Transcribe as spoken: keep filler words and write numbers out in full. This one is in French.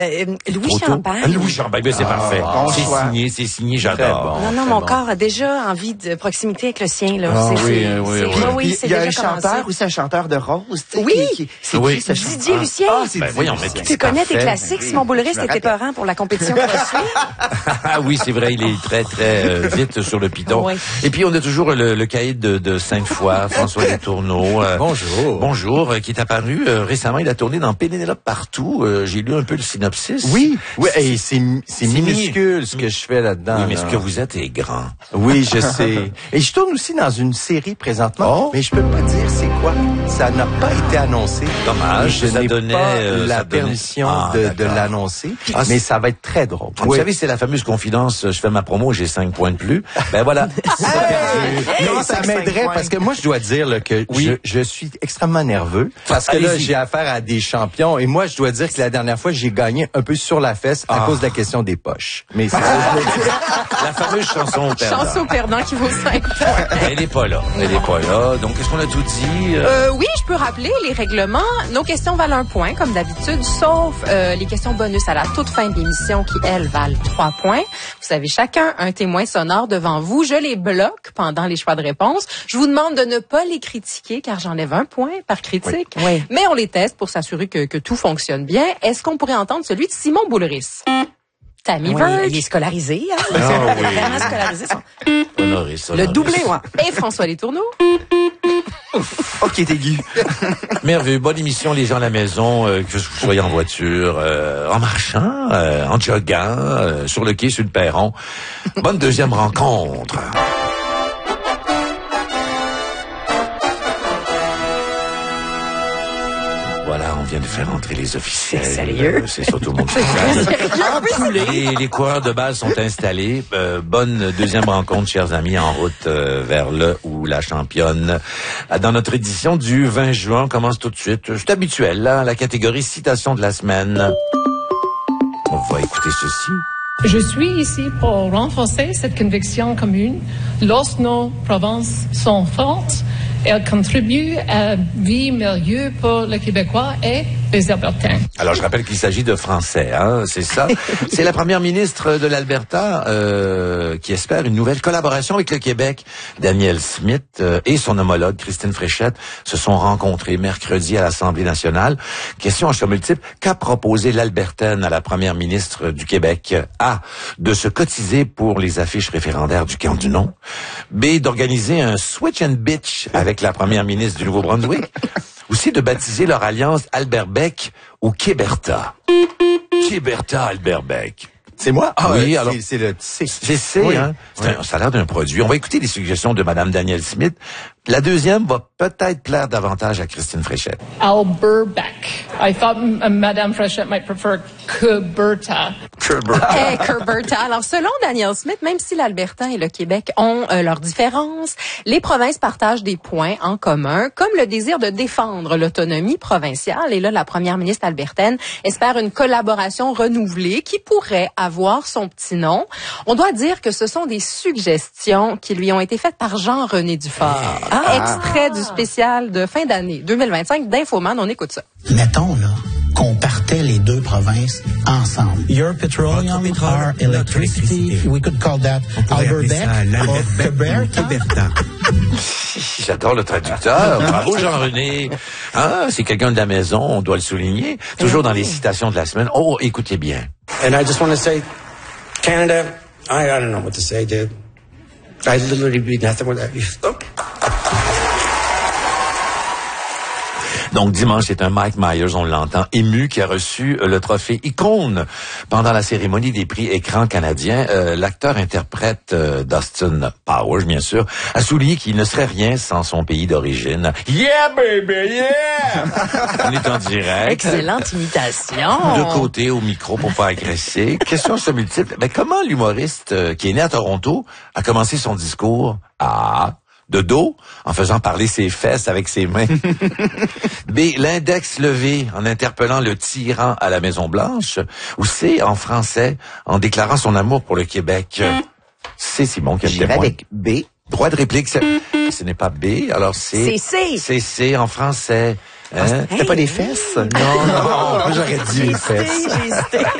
Euh, Louis Photo? Champagne. Louis Champagne, ben c'est Ah, parfait. bon c'est choix. signé, c'est signé, j'adore. Très Non, non, Très mon bon. corps a déjà envie de proximité avec le sien, là. Ah, c'est, oui, c'est, oui, c'est, oui. oui, oui, Puis, c'est il y a un déjà commencé. chanteur aussi, un chanteur de rose. tu sais, Oui. qui, qui, c'est Oui. qui ce chanteur? Didier Lucien. Ah, c'est Ben, Didier voyons, mais Lucien. tout Tu connais tes parfait. classiques, Oui, Simon Boulris, je me c'était rappelle. peurant pour la compétition qui va suivre. Ah oui, c'est vrai, il est très, très euh, vite sur le piton. Oui. Et puis, on a toujours le, le cahier de, de Sainte-Foy, François Letourneau. euh, Bonjour. Bonjour, euh, qui est apparu euh, récemment. Il a tourné dans Pénélope partout. Euh, j'ai lu un peu le synopsis. Oui, oui, hey, c'est c'est C'est minuscule ce que je fais là-dedans. Oui, mais là. ce que vous êtes est grand. Oui, je sais. Et je tourne aussi dans une série présentement, Oh. mais je peux pas dire c'est quoi. Ça n'a pas été annoncé. Dommage, Je ça n'ai donnait, pas euh, la ça donnait- permission Ah, de, de d'accord. l'annoncer, Ah, mais c'est- ça va être très drôle. Vous savez, c'est la fameuse confidence, je fais ma promo, j'ai cinq points de plus. Ben voilà. Non, ça cinq m'aiderait points. parce que moi, je dois dire là, que Oui. je, je suis extrêmement nerveux parce que là, Allez-y. j'ai affaire à des champions et moi, je dois dire que la dernière fois, j'ai gagné un peu sur la fesse à Ah. cause de la question des poches. Mais c'est La fameuse chanson au perdant. Chance au perdant qui vaut cinq points. Elle est pas là. Elle est pas là. Donc, est-ce qu'on a tout dit? Euh, Euh, oui, je peux rappeler les règlements. Nos questions valent un point, comme d'habitude, sauf euh, les questions bonus à la toute fin de l'émission qui, elles, valent trois points. Vous avez chacun un témoin sonore devant vous. Je les bloque pendant les choix de réponse. Je vous demande de ne pas les critiquer, car j'enlève un point par critique. Oui. Oui. Mais on les teste pour s'assurer que, que tout fonctionne bien. Est-ce qu'on pourrait entendre celui de Simon Boulris? Tammy Oui, Verge il est scolarisé, hein? Ah oui. Vraiment scolarisé. Son... honoré, ça. Le doublé, ouais. et François Letourneau. Oh, qui est aigu. Merveilleux. Bonne émission, les gens à la maison, euh, que vous soyez en voiture, euh, en marchant, euh, en joguant, euh, sur le quai, sur le perron. Bonne deuxième rencontre. Voilà, on vient de faire entrer les officiels. C'est sérieux? Euh, C'est surtout mon les, les coureurs de base sont installés. Euh, bonne deuxième rencontre, chers amis, en route euh, vers le ou la championne. Euh, Dans notre édition du vingt juin, on commence tout de suite. C'est habituel, là, la catégorie citation de la semaine. On va écouter ceci. Je suis ici pour renforcer cette conviction commune. Lorsque nos provinces sont fortes, elles contribuent à une vie meilleure pour les Québécois et les Albertains. Alors, je rappelle qu'il s'agit de français, hein, c'est ça. C'est la première ministre de l'Alberta euh, qui espère une nouvelle collaboration avec le Québec. Danielle Smith euh, et son homologue Christine Fréchette se sont rencontrés mercredi à l'Assemblée nationale. Question en choix multiple, qu'a proposé l'Albertaine à la première ministre du Québec? A. De se cotiser pour les affiches référendaires du camp du non. B. D'organiser un switch and bitch avec la première ministre du Nouveau-Brunswick. Aussi de baptiser leur alliance Albert Beck ou Kéberta. Kéberta Albert Beck. c'est moi. Ah, Oui, c'est- alors- c'est le C. C'est C, Oui. hein? C'est un- ça a l'air d'un produit. On va écouter les suggestions de Madame Danielle Smith. La deuxième va peut-être plaire davantage à Christine Fréchette. Alberbeck. I thought m- Madame Frechette might prefer Cuberta. Hey, Kerberta. Alors, selon Danielle Smith, même si l'Alberta et le Québec ont euh, leurs différences, les provinces partagent des points en commun, comme le désir de défendre l'autonomie provinciale. Et là, la première ministre albertaine espère une collaboration renouvelée qui pourrait avoir son petit nom. On doit dire que ce sont des suggestions qui lui ont été faites par Jean-René Dufort. Ah. Extrait du spécial de fin d'année deux mille vingt-cinq d'Infoman. On écoute ça. Mettons, là, qu'on partait les deux provinces ensemble. Your petroleum, Votre pétrole, our notre electricity. électricité. We could call that On pourrait appeler Alberbeck ça or l'Alberbeck Queberta. Queberta. J'adore le traducteur. Bravo, Jean-René. Ah, c'est quelqu'un de la maison, on doit le souligner. Toujours dans les citations de la semaine. Oh, écoutez bien. And I just want to say, Canada, I, I don't know what to say, dude. I literally be nothing without you. Donc, dimanche, c'est un Mike Myers, on l'entend, ému, qui a reçu euh, le trophée Icône pendant la cérémonie des prix Écran canadien. Euh, L'acteur-interprète euh, Dustin Powers, bien sûr, a souligné qu'il ne serait rien sans son pays d'origine. Yeah, baby, yeah! On est en direct. Excellente imitation. De côté au micro pour pas agresser. Question sur multiple. Mais comment l'humoriste euh, qui est né à Toronto a commencé son discours? Ah, de dos, en faisant parler ses fesses avec ses mains. B, l'index levé en interpellant le tyran à la Maison-Blanche. Ou C, en français, en déclarant son amour pour le Québec. C'est Simon qui a le J'irai témoin. avec B. Droit de réplique, c'est- ce n'est pas B, alors c'est... C'est C. C'est C en français. Hein? C'était pas des fesses? Non, non, moi, j'aurais dit les fesses. J'ai hésité, j'ai hésité.